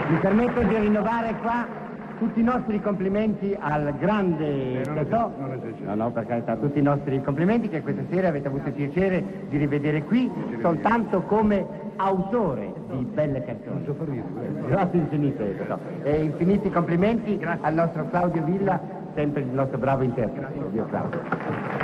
Mi permetto di rinnovare qua tutti i nostri complimenti al grande Totò. No, per carità, tutti i nostri complimenti che questa sera avete avuto il piacere di rivedere qui soltanto come autore di belle canzoni. Grazie infinite, Totò. E infiniti complimenti al nostro Claudio Villa, sempre il nostro bravo interprete. Dio Claudio.